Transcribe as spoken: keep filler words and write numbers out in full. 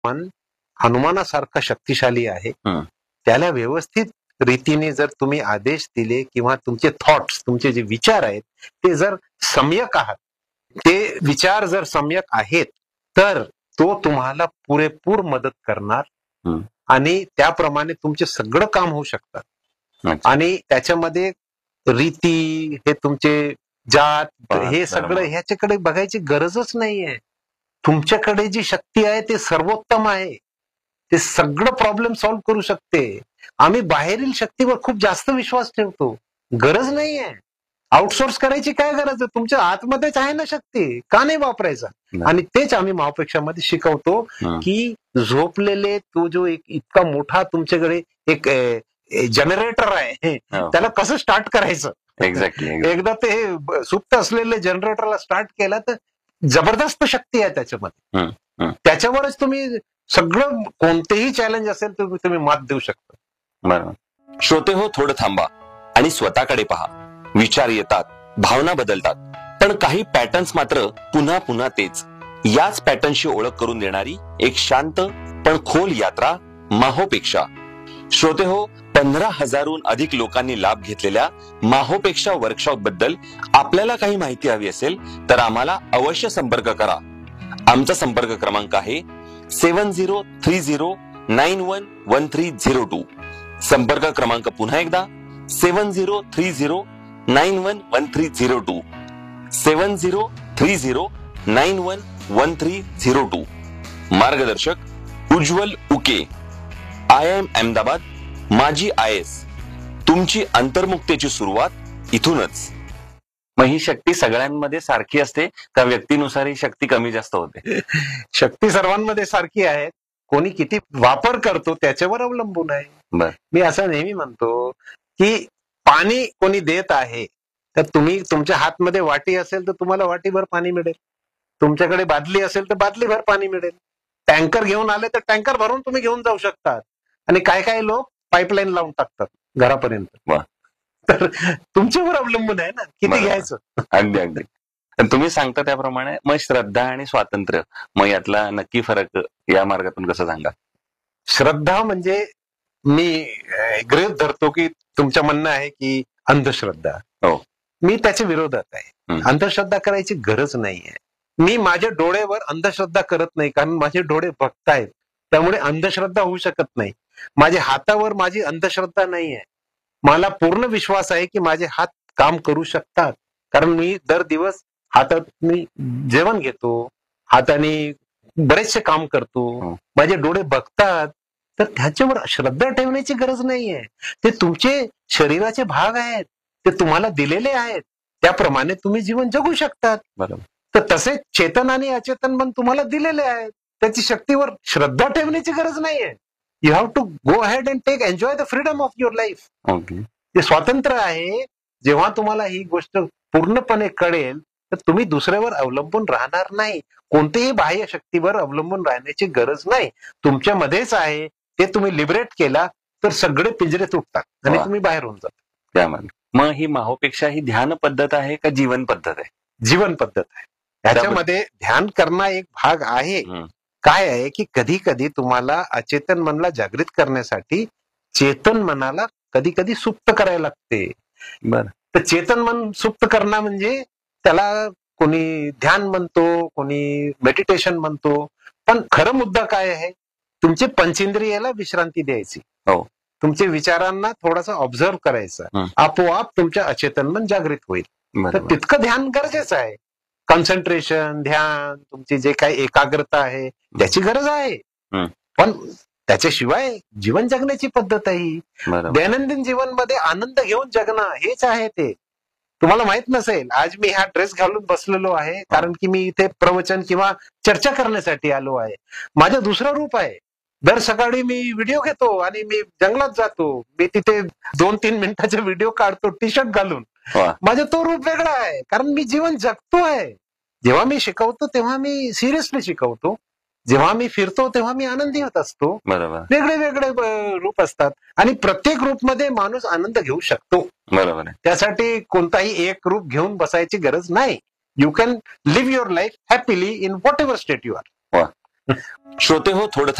मन हनुमानासारखा शक्तिशाली आहे. हं. त्याला व्यवस्थित रीतीने जर तुम्ही आदेश दिले किंवा तुमचे थॉट्स, तुमचे जे विचार आहेत ते जर सम्यक आहात, ते विचार जर सम्यक आहेत, तर तो तुम्हाला पुरेपूर मदत करणार हं. आणि त्याप्रमाणे तुमचे सगळं काम होऊ शकतात. अच्छा. आणि त्याच्यामध्ये रीती, हे तुमचे जात, पाच, हे सगळं बरोबर. ह्याच्याकडे बघायची गरजच नाहीये. तुमच्याकडे जी शक्ती आहे ते सर्वोत्तम आहे. ते सगळं प्रॉब्लेम सॉल्व्ह करू शकते. आम्ही बाहेरील शक्तीवर खूप जास्त विश्वास ठेवतो. गरज नाहीये. आउटसोर्स करायची काय गरज आहे? तुमच्या आतमध्येच आहे ना शक्ती, का नाही वापरायचा? नाही. आणि तेच आम्ही महापेक्षामध्ये शिकवतो हं. की झोपलेले तो जो एक इतका मोठा तुमच्याकडे एक जनरेटर आहे, हो. त्याला कसं स्टार्ट करायचं? एक्झॅक्टली. एकदा ते हे सुप्त असलेले जनरेटरला स्टार्ट केला तर जबरदस्त शक्ती आहे त्याच्यामध्ये. हं, हं. त्याच्यावरच तुम्ही सगळं, कोणतेही चॅलेंज असेल तर तुम्ही मात देऊ शकता. बरोबर. श्रोते हो, थोडं थांबा आणि स्वतःकडे पहा. विचार येतात, भावना बदलतात, पण काही पॅटर्न्स मात्र पुन्हा पुन्हा तेच. याच पॅटर्नशी ओळख करून देणारी एक शांत पण खोल यात्रा माहोपेक्षा. श्रोते हो, पंधरा हजारहून अधिक लोकांनी लाभ घेतलेल्या माहोपेक्षा वर्कशॉप बद्दल आपल्याला काही माहिती हवी असेल तर आम्हाला अवश्य संपर्क करा. आमचा संपर्क क्रमांक आहे सेवन zero three zero nine one one three zero to. संपर्क क्रमांक पुन्हा एकदा सेवन zero three zero nine one one three zero to. Seven zero three zero nine one one three zero to. मार्गदर्शक उज्ज्वल उके, आय एम अहमदाबाद, माजी आय एस. तुमची अंतर्मुक्तेची सुरुवात इथूनच. मग ही शक्ती सगळ्यांमध्ये सारखी असते का व्यक्तीनुसार ही शक्ती कमी जास्त होते? शक्ती सर्वांमध्ये सारखी आहे. कोणी किती वापर करतो त्याच्यावर अवलंबून आहे. बर. मी असं नेहमी म्हणतो की पाणी कोणी देत आहे तर तुम्ही, तुमच्या हातमध्ये वाटी असेल तर तुम्हाला वाटीभर पाणी मिळेल. तुमच्याकडे बादली असेल तर बादलीभर पाणी मिळेल. टँकर घेऊन आले तर टँकर भरून तुम्ही घेऊन जाऊ शकतात. आणि काय काय लोक पाईपलाईन लावून टाकतात घरापर्यंत. वा. तर तुमच्यावर अवलंबून आहे ना किती बरोबर. घ्यायचं. अगदी अगदी. पण तुम्ही सांगता त्याप्रमाणे मग श्रद्धा आणि स्वातंत्र्य, मग यातला नक्की फरक या मार्गातून कसं सांगा? श्रद्धा म्हणजे मी गृहीत धरतो की तुमचं म्हणणं आहे की अंधश्रद्धा. हो. मी त्याच्या विरोधात आहे. हं. अंधश्रद्धा करायची गरज नाहीये. मी माझ्या डोळ्यावर अंधश्रद्धा करत नाही, कारण माझे डोळे बघतायत. त्यामुळे अंधश्रद्धा होऊ शकत नाही. माझ्या हातावर माझी अंधश्रद्धा नाहीये. मला पूर्ण विश्वास आहे की माझे हात काम करू शकतात, कारण मी दर दिवस हातात मी जेवण घेतो, हाताने बरेचसे काम करतो. हो. माझे डोळे बघतात. तर त्याच्यावर श्रद्धा ठेवण्याची गरज नाहीये. ते तुमचे शरीराचे भाग आहेत, ते तुम्हाला दिलेले आहेत. त्याप्रमाणे तुम्ही जीवन जगू शकतात. बरोबर. तर तसे चेतन आणि अचेतन मन तुम्हाला दिलेले आहेत. त्याची शक्तीवर श्रद्धा ठेवण्याची गरज नाहीये. You have to go ahead and take enjoy the freedom of your life. Okay. ते स्वातंत्र्य आहे. जेव्हा तुम्हाला ही गोष्ट पूर्णपणे कळेल तर तुम्ही दुसऱ्यावर अवलंबून राहणार नाही. कोणत्याही बाह्य शक्तीवर अवलंबून राहण्याची गरज नाही. तुमच्यामध्येच आहे. ते तुम्ही लिबरेट केला तर सगळे पिंजरे तुटतात आणि वा. तुम्ही बाहेर होऊन जाता. त्यामध्ये मग ही माहोपेक्षा ही ध्यान पद्धत आहे का जीवन पद्धत आहे? जीवन पद्धत आहे. ह्याच्यामध्ये ध्यान करणं एक भाग आहे. हं. काय आहे की कधी कधी तुम्हाला अचेतन मनला जागृत करण्यासाठी चेतन मनाला कधी कधी सुप्त करायला लागते. बरं. तर चेतन मन सुप्त करणं म्हणजे त्याला कोणी ध्यान म्हणतो, कोणी मेडिटेशन म्हणतो. पण खरं मुद्दा काय आहे? तुमचे पंचेंद्रियाला विश्रांती द्यायची. हो. तुमच्या विचारांना थोडासा ऑब्झर्व करायचा. हं. आपोआप तुमच्या अचेतन मन जागृत होईल. तर बरोबर. तितकं ध्यान गरजेचं आहे. कॉन्सन्ट्रेशन, ध्यान, तुमची जे काही एकाग्रता आहे त्याची गरज आहे. हं. पण त्याच्याशिवाय जीवन जगण्याची पद्धत आहे ही. बरोबर. दैनंदिन जीवन मध्ये आनंद घेऊन जगणं हेच आहे ते. तुम्हाला माहित नसेल, आज मी हा ड्रेस घालून बसलेलो आहे कारण की मी इथे प्रवचन किंवा चर्चा करण्यासाठी आलो आहे. माझं दुसरं रूप आहे. दर सकाळी मी व्हिडिओ घेतो आणि मी जंगलात जातो. मी तिथे दोन तीन मिनिटाचे व्हिडिओ काढतो टी शर्ट घालून. वा. माझा तो रूप वेगळा आहे, कारण मी जीवन जगतो आहे. जेव्हा मी शिकवतो तेव्हा मी सिरियसली शिकवतो. जेव्हा मी फिरतो तेव्हा मी आनंदी होत असतो. बरोबर. वेगळे वेगळे अ, रूप असतात आणि प्रत्येक रूपमध्ये माणूस आनंद घेऊ शकतो. बरोबर आहे. त्यासाठी कोणताही एक रूप घेऊन बसायची गरज नाही. You can leave your life happily in what ever state you R. वा. श्रोते हो थोडं